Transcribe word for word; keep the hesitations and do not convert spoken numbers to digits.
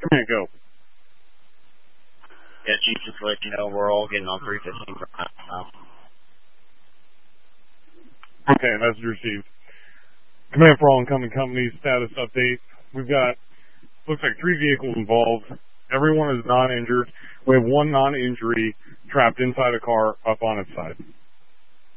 Yeah, go. Yeah, Chief, just to let you know, we're all getting on three fifteen right now. Okay, message received. Command for all incoming companies, status update. We've got, looks like three vehicles involved. Everyone is non-injured. We have one non-injury trapped inside a car up on its side.